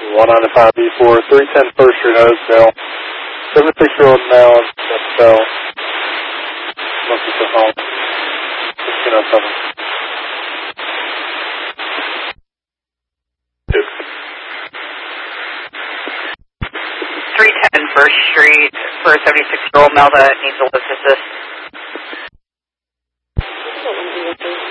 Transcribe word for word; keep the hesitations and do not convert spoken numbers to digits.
one ninety-five B four, three ten First Street, Oakdale. seventy-six-year-old male in cell. Must be at home. sixteen oh seven. three ten First Street for a seventy-six-year-old male that needs a lift assist.